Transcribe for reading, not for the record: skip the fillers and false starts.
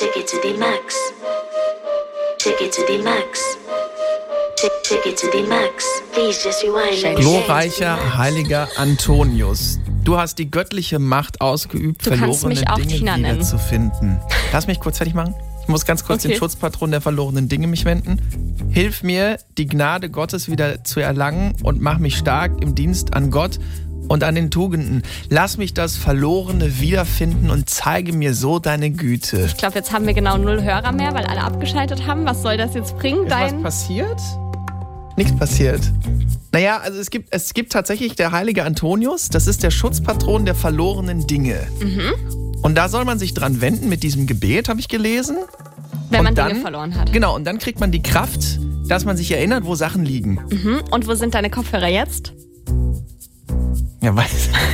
Take it to the max. Take it to the max. Take it to the max. Please just rewind. Glorreicher heiliger Antonius, du hast die göttliche Macht ausgeübt, verlorene Dinge wiederzufinden. Lass mich kurz fertig machen. Ich muss ganz kurz den Schutzpatron der verlorenen Dinge mich wenden. Hilf mir, die Gnade Gottes wieder zu erlangen und mach mich stark im Dienst an Gott und an den Tugenden. Lass mich das Verlorene wiederfinden und zeige mir so deine Güte. Ich glaube, jetzt haben wir genau 0 Hörer mehr, weil alle abgeschaltet haben. Was soll das jetzt bringen? Ist was passiert? Nichts passiert. Naja, also es gibt tatsächlich der heilige Antonius, das ist der Schutzpatron der verlorenen Dinge. Und da soll man sich dran wenden mit diesem Gebet, habe ich gelesen. Wenn man Dinge verloren hat. Genau, und dann kriegt man die Kraft, dass man sich erinnert, wo Sachen liegen. Und wo sind deine Kopfhörer jetzt? Ja, weiß